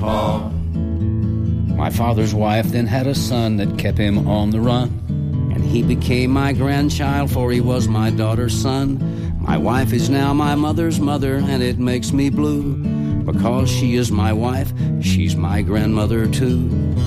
paw. My father's wife then had a son that kept him on the run, and he became my grandchild, for he was my daughter's son. My wife is now my mother's mother, and it makes me blue, because she is my wife, she's my grandmother too.